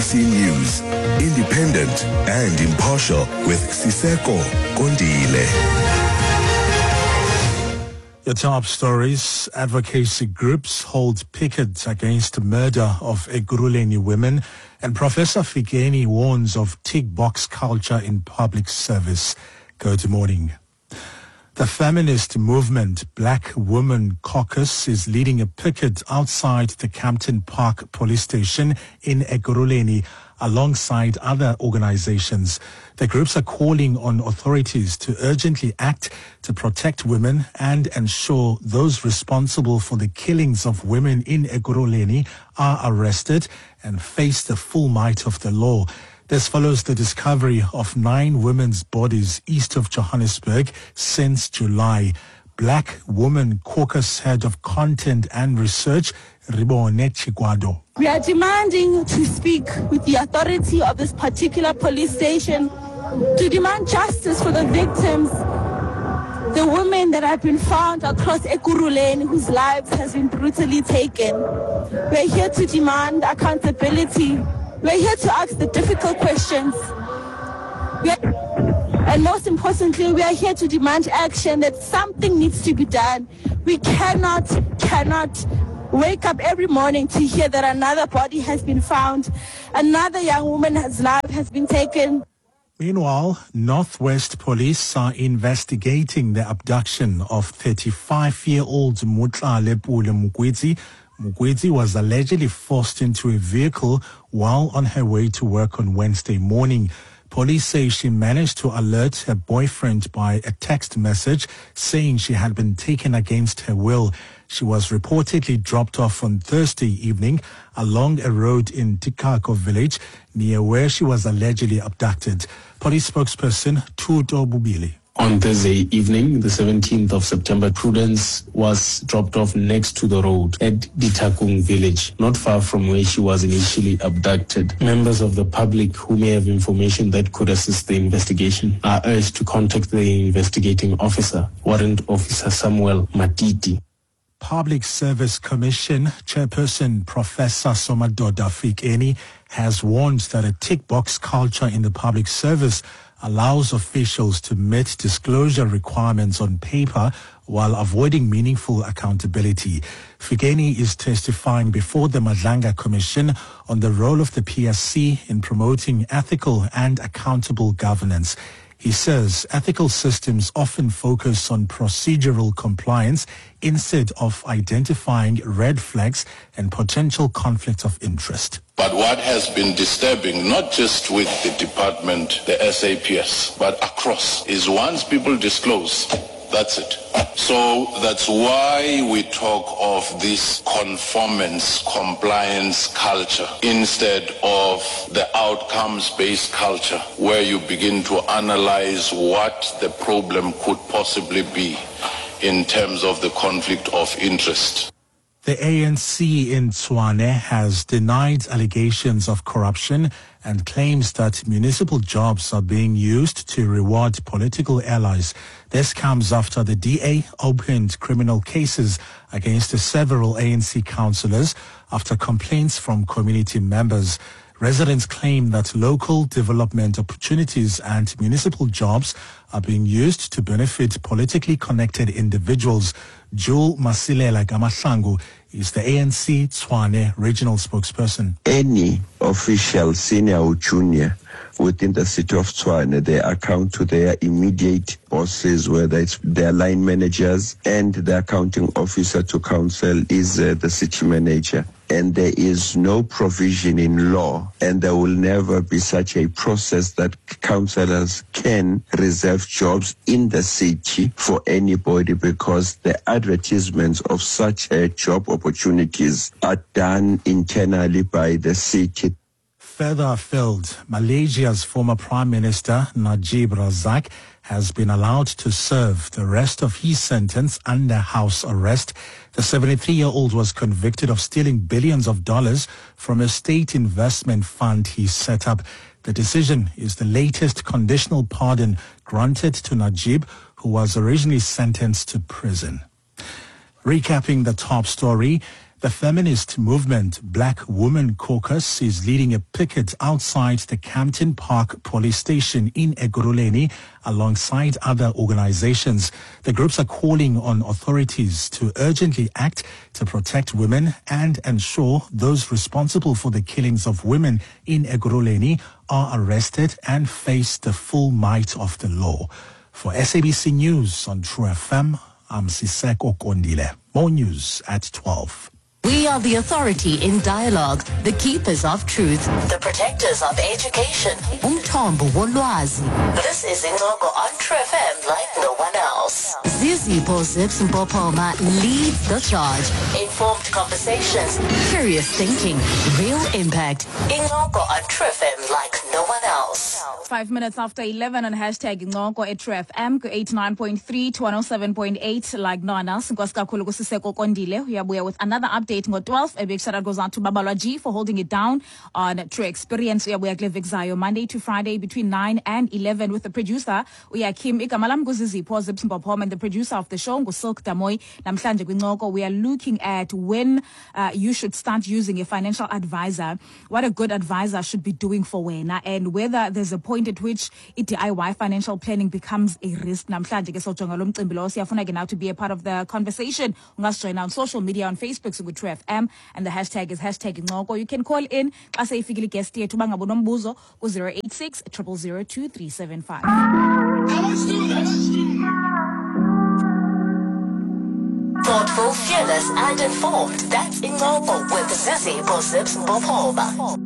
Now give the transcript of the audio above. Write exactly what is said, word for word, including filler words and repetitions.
C News, independent and impartial with Siseko Kondile. Your top stories: advocacy groups hold picket against murder of Ekurhuleni women, and Professor Fikeni warns of tick box culture in public service. Good morning. The feminist movement Black Women Caucus is leading a picket outside the Campton Park police station in Ekurhuleni alongside other organizations. The groups are calling on authorities to urgently act to protect women and ensure those responsible for the killings of women in Ekurhuleni are arrested and face the full might of the law. This follows the discovery of nine women's bodies east of Johannesburg since July. Black Women Caucus Head of Content and Research, Ribone Chikwado. We are demanding to speak with the authority of this particular police station to demand justice for the victims, the women that have been found across Ekurhuleni whose lives has been brutally taken. We're here to demand accountability. We're here to ask the difficult questions. We're, and most importantly, we are here to demand action, that something needs to be done. We cannot, cannot wake up every morning to hear that another body has been found, another young woman's life has been taken. Meanwhile, Northwest Police are investigating the abduction of thirty-five-year-old Mutlale Pule Mugwezi. Mugwezi was allegedly forced into a vehicle while on her way to work on Wednesday morning. Police say she managed to alert her boyfriend by a text message saying she had been taken against her will. She was reportedly dropped off on Thursday evening along a road in Tikako village near where she was allegedly abducted. Police spokesperson Tuto Bubili. On Thursday evening, the seventeenth of September, Prudence was dropped off next to the road at Ditakung village, not far from where she was initially abducted. Members of the public who may have information that could assist the investigation are urged to contact the investigating officer, Warrant Officer Samuel Matiti. Public Service Commission Chairperson Professor Somadoda Fikeni has warned that a tick box culture in the public service allows officials to meet disclosure requirements on paper while avoiding meaningful accountability. Fikeni is testifying before the Madlanga Commission on the role of the P S C in promoting ethical and accountable governance. He says ethical systems often focus on procedural compliance instead of identifying red flags and potential conflicts of interest. But what has been disturbing, not just with the department, the S A P S, but across, is once people disclose, that's it. So that's why we talk of this conformance, compliance culture instead of the outcomes-based culture, where you begin to analyze what the problem could possibly be in terms of the conflict of interest. The A N C in Tshwane has denied allegations of corruption and claims that municipal jobs are being used to reward political allies. This comes after the D A opened criminal cases against several A N C councillors after complaints from community members. Residents claim that local development opportunities and municipal jobs are being used to benefit politically connected individuals. Jewel Masilela Gamahlangu is the A N C Tshwane regional spokesperson. Any official, senior or junior, within the city of Tshwane, they account to their immediate bosses, whether it's their line managers, and the accounting officer to council is uh, the city manager. And there is no provision in law, and there will never be such a process that councillors can reserve jobs in the city for anybody, because the advertisements of such uh, job opportunities are done internally by the city. Further afield, Malaysia's former Prime Minister Najib Razak has been allowed to serve the rest of his sentence under house arrest. The seventy-three-year-old was convicted of stealing billions of dollars from a state investment fund he set up. The decision is the latest conditional pardon granted to Najib, who was originally sentenced to prison. Recapping the top story, The feminist movement Black Women Caucus is leading a picket outside the Campton Park police station in Ekurhuleni alongside other organizations. The groups are calling on authorities to urgently act to protect women and ensure those responsible for the killings of women in Ekurhuleni are arrested and face the full might of the law. For S A B C News on True F M, I'm Siseko Kondile. More news at twelve. We are the authority in dialogue, the keepers of truth, the protectors of education. Umthombo wolwazi. This is Ingoko on True F M like no one else. Zizipho Zips Mpopoma leads the charge. Informed conversations, curious thinking, real impact. Ingoko on True F M like no one else. Five minutes after eleven on hashtag Ingoko at True F M, eighty-nine point three to one oh seven point eight like no one else. Nkosikakhulu kusiseko Kondile. We are with another update. twelve, a big shout out goes out to Babalwa G for holding it down on True Experience. We are Zayo Monday to Friday between nine and eleven with the producer. We are Kim Ikamalam Guzizi, Zips Mpopom, and the producer of the show, Ngusilk Damoy, Namhlanje Kwingoko. We are looking at when uh, you should start using a financial advisor, what a good advisor should be doing for Wena, and whether there's a point at which D I Y financial planning becomes a risk. Namhlanje ke sojonga lo mcimbi siyafuna ke now to be a part of the conversation. Ungasjoin on social media on Facebook so True F M, and the hashtag is hashtag Ingoko. You can call in as a figure guest here to Bangabo Nombuzo go zero eight six, zero zero zero, two three seven five. Thoughtful, fearless, and informed. That's Ingoko with Zizi Zips Mpopoma.